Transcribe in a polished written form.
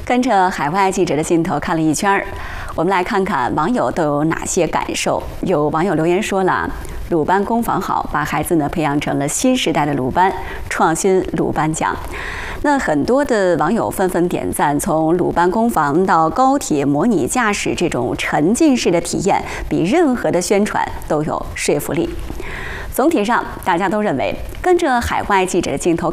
跟着海外记者的镜头看了一圈，我们来看看网友都有哪些感受。有网友留言说了，鲁班工坊好，把孩子呢培养成了新时代的鲁班，创新鲁班奖。那很多的网友纷纷点赞，从鲁班工坊到高铁模拟驾驶这种沉浸式的体验，比任何的宣传都有说服力。总体上，大家都认为跟着海外记者的镜头